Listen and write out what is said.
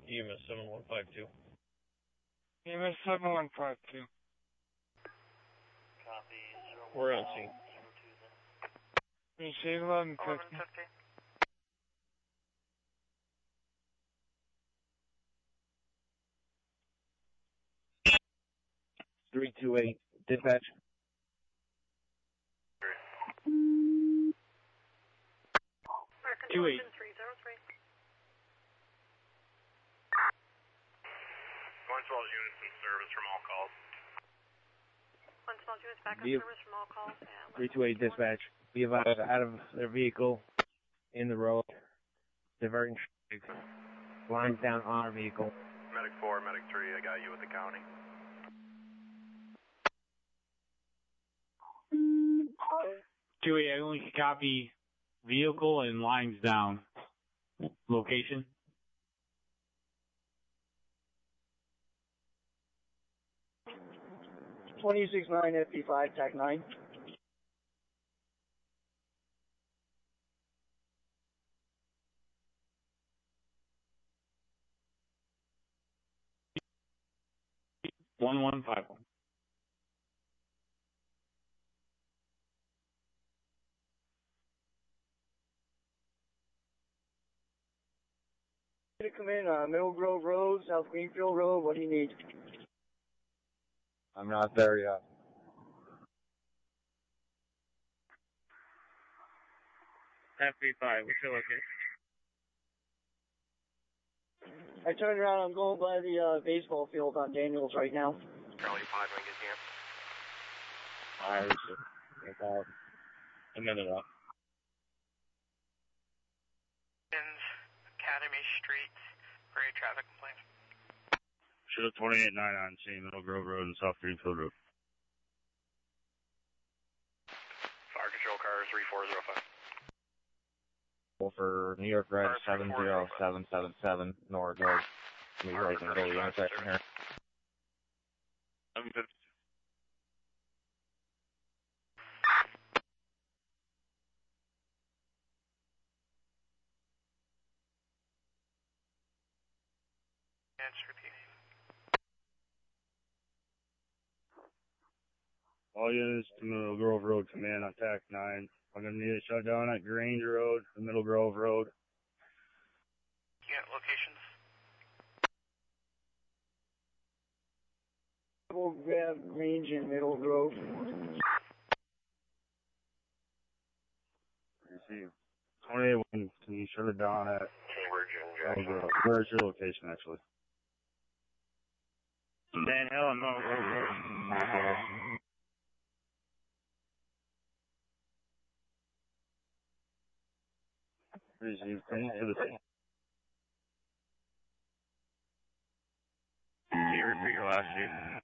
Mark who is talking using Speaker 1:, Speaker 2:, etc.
Speaker 1: EMS 7152.
Speaker 2: EMS 7152.
Speaker 3: Copy.
Speaker 1: We're on scene.
Speaker 2: Receive 1150.
Speaker 4: 328, dispatch.
Speaker 3: American
Speaker 2: 28.
Speaker 3: 303.
Speaker 5: One small units in service from all calls.
Speaker 3: One small units back on
Speaker 4: View.
Speaker 3: service from all calls.
Speaker 4: 328, dispatch. Be advised, out of their vehicle, in the road, diverting traffic. Lines down on our vehicle.
Speaker 5: Medic 4, Medic 3, I got you with the county.
Speaker 2: Chewy, I only copy vehicle and lines down. Location?
Speaker 6: $26.9 FP5, TAC 9.
Speaker 2: One 1151.
Speaker 6: To come in, Middle Grove Road, South Greenfield Road, what do you need?
Speaker 4: I'm not there yet.
Speaker 1: FP5, what's your location?
Speaker 6: I turned around, I'm going by the baseball field on Daniels right now.
Speaker 5: Charlie 5, I get here.
Speaker 1: Alright, about a minute off.
Speaker 3: Academy Street for a traffic complaint.
Speaker 5: Should have 28-9 on scene, Middle Grove Road and South Greenfield Road. Fire control car 3405.
Speaker 4: For New York Red 70777, north. Be right in the middle of the intersection here.
Speaker 5: 750. All units to Middle Grove Road, command on TAC 9. I'm going to need a shutdown at Grange Road, the Middle Grove Road.
Speaker 3: Unit locations.
Speaker 6: We'll grab Grange and Middle Grove.
Speaker 5: See, 28-1, can you shut it down at Cambridge and Middle Grove? Where's your location, actually? Dan Hill and Middle Grove Road. Receive, come to the scene. Can you repeat your last name?